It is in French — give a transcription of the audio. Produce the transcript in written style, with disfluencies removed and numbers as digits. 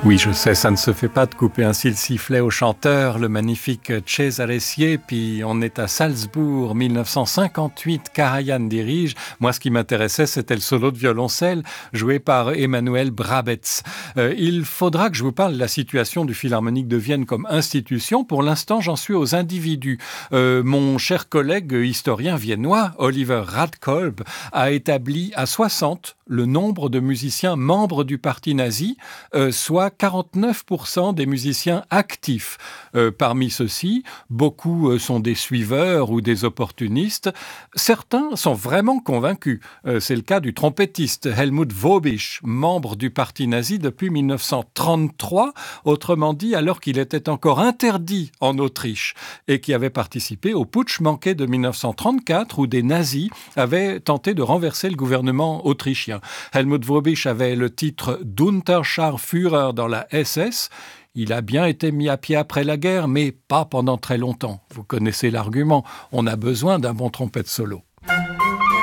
Oui, je sais, ça ne se fait pas de couper ainsi le sifflet au chanteur, le magnifique Cesare Siepi. On est à Salzbourg, 1958, Karajan dirige. Moi, ce qui m'intéressait, c'était le solo de violoncelle joué par Emanuel Brabetz. Il faudra que je vous parle de la situation du Philharmonique de Vienne comme institution. Pour l'instant, j'en suis aux individus. Mon cher collègue historien viennois, Oliver Radkolb, a établi à 60 le nombre de musiciens membres du parti nazi, soit 49% des musiciens actifs. Parmi ceux-ci, beaucoup sont des suiveurs ou des opportunistes. Certains sont vraiment convaincus. C'est le cas du trompettiste Helmut Vobisch, membre du parti nazi depuis 1933, autrement dit alors qu'il était encore interdit en Autriche et qui avait participé au putsch manqué de 1934 où des nazis avaient tenté de renverser le gouvernement autrichien. Helmut Vobisch avait le titre d'Unterscharführer dans la SS. Il a bien été mis à pied après la guerre, mais pas pendant très longtemps. Vous connaissez l'argument, on a besoin d'un bon trompette solo.